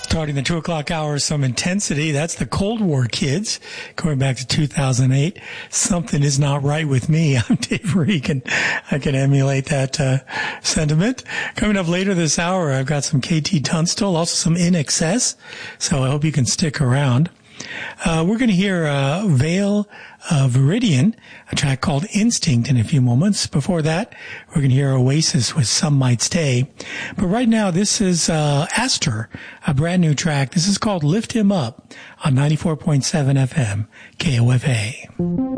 Starting the 2 o'clock hour, some intensity. That's the Cold War kids going back to 2008. Something is not right with me. I'm Dave Regan. I can emulate that sentiment. Coming up later this hour, I've got some KT Tunstall, also some In Excess. So I hope you can stick around. We're going to hear Veil Viridian, a track called Instinct, in a few moments. Before that, we're going to hear Oasis with Some Might Stay. But right now, this is Astor, a brand new track. This is called Lift Him Up on 94.7 FM, KOFA.